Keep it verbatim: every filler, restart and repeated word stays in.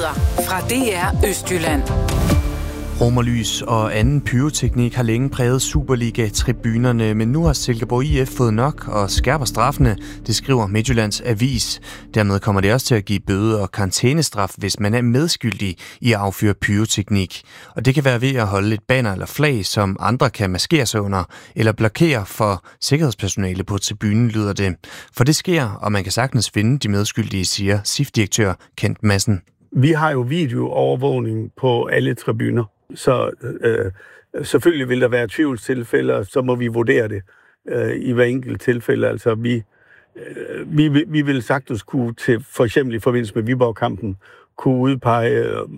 Nyheder fra D R Østjylland. Romerlys og anden pyroteknik har længe præget Superliga-tribunerne, men nu har Silkeborg I F fået nok og skærper straffene, det skriver Midtjyllands Avis. Dermed kommer det også til at give bøde og karantænestraf, hvis man er medskyldig i at affyre pyroteknik. Og det kan være ved at holde et banner eller flag, som andre kan maskere sig under, eller blokere for sikkerhedspersonale på tribunen, lyder det. For det sker, og man kan sagtens finde de medskyldige, siger S I F-direktør Kent Madsen. Vi har jo videoovervågning på alle tribuner. Så øh, selvfølgelig vil der være tvivlstilfælde, og så må vi vurdere det øh, i hver enkelt tilfælde. Altså vi, øh, vi, vi vil sagtens kunne til, for eksempel i forbindelse med Viborg-kampen, kunne udpege